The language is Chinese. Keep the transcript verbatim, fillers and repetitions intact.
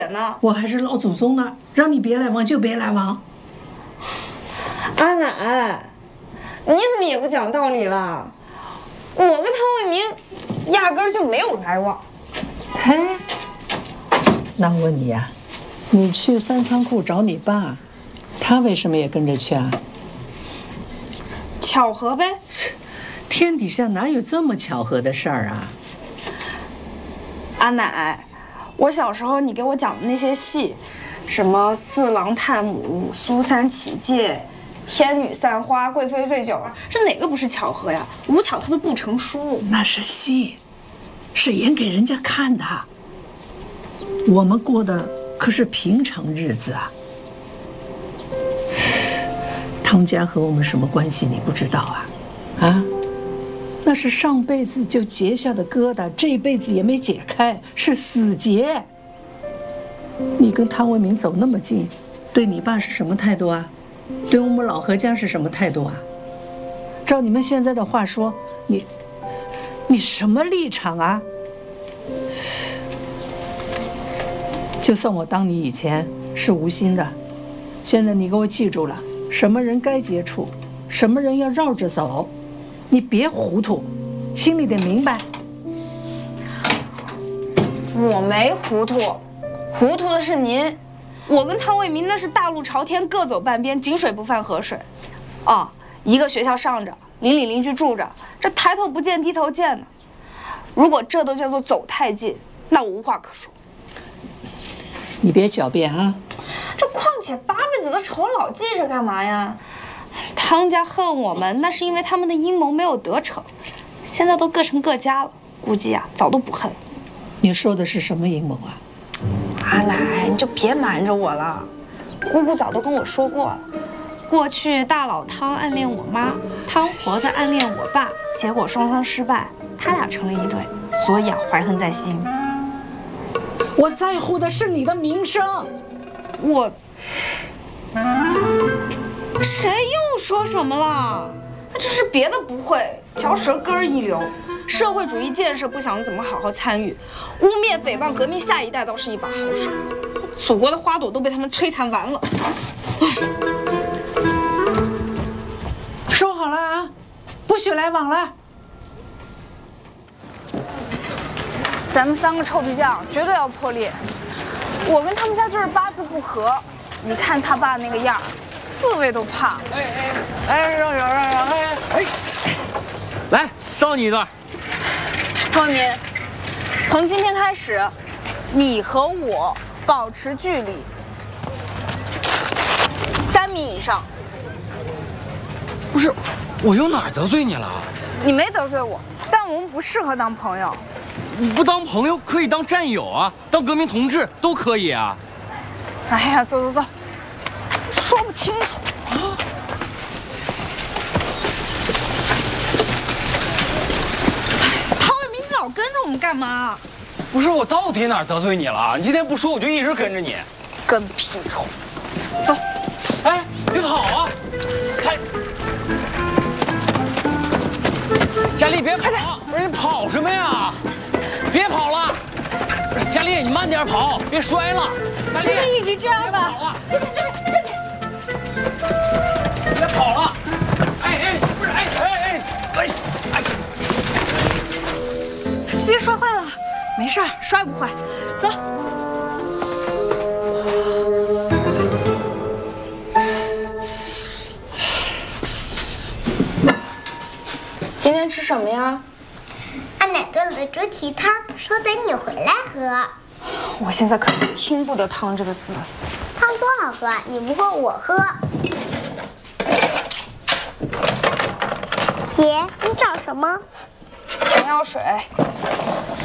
呢？ 我还是老祖宗呢，让你别来往就别来往。 阿奶，你怎么也不讲道理了？我跟汤卫民压根儿就没有来往。 嘿，那我问你呀、啊，你去三仓库找你爸，他为什么也跟着去啊？ 巧合呗。 天底下哪有这么巧合的事儿啊？ 阿奶，我小时候你给我讲的那些戏，什么四郎探母、苏三起解、天女散花、贵妃醉酒儿，这哪个不是巧合呀？无巧它都不成书。 那是戏，是演给人家看的。我们过的可是平常日子啊。汤家和我们什么关系你不知道啊？啊？那是上辈子就结下的疙瘩，这辈子也没解开，是死结。你跟汤卫民走那么近，对你爸是什么态度啊？对我们老何家是什么态度啊？照你们现在的话说，你你什么立场啊？就算我当你以前是无心的，现在你给我记住了，什么人该接触，什么人要绕着走。你别糊涂，心里得明白。 我没糊涂，糊涂的是您。我跟汤卫民那是大路朝天，各走半边，井水不犯河水。哦，一个学校上着，邻里邻居住着，这抬头不见低头见呢。如果这都叫做走太近，那我无话可说。 你别狡辩啊！ 这况且八辈子的仇老记着干嘛呀？汤家恨我们，那是因为他们的阴谋没有得逞，现在都各成各家了，估计啊早都不恨。 你说的是什么阴谋啊？ 阿奶，你就别瞒着我了，姑姑早都跟我说过了。过去大老汤暗恋我妈，汤婆子暗恋我爸，结果双双失败，他俩成了一对，所以啊怀恨在心。 我在乎的是你的名声。 我。谁又说什么了？这是别的不会，嚼舌根儿一流。社会主义建设不想怎么好好参与，污蔑诽谤革命下一代倒是一把好手。祖国的花朵都被他们摧残完了。 说好了啊，不许来往了。 咱们三个臭皮匠绝对要破例。我跟他们家就是八字不合，你看他爸那个样儿。刺猬都怕。 哎哎哎，让让让让！哎哎，来烧你一段。 方民，从今天开始，你和我保持距离三米以上。 不是，我又哪儿得罪你了？ 你没得罪我，但我们不适合当朋友。 不当朋友可以当战友啊，当革命同志都可以啊。 哎呀，走走走。说不清楚啊！ 汤卫民，你老跟着我们干嘛？ 不是我到底哪儿得罪你了？你今天不说，我就一直跟着你。 跟屁虫！ 走！ 哎，别跑啊！哎，佳丽别跑！不是你跑什么呀？别跑了！佳丽，你慢点跑，别摔了。佳丽， 一直这样吧。 这边这边这边。别跑了！哎哎，不是哎哎哎哎哎！ 别摔坏了，没事儿，摔不坏。走。今天吃什么呀？ 阿奶炖了猪蹄汤，说等你回来喝。 我现在可听不得汤这个字。 汤多好喝，你不喝我喝。姐，你找什么？ 眼药水。